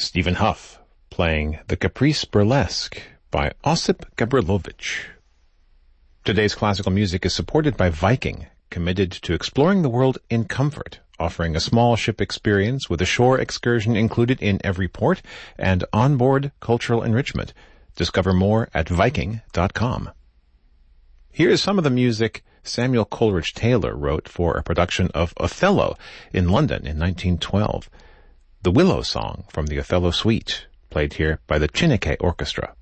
Stephen Huff playing The Caprice Burlesque by Osip Gabrilowitsch. Today's classical music is supported by Viking, committed to exploring the world in comfort, offering a small ship experience with a shore excursion included in every port and onboard cultural enrichment. Discover more at Viking.com. Here is some of the music Samuel Coleridge Taylor wrote for a production of Othello in London in 1912. The Willow Song from the Othello Suite, played here by the Chineke Orchestra.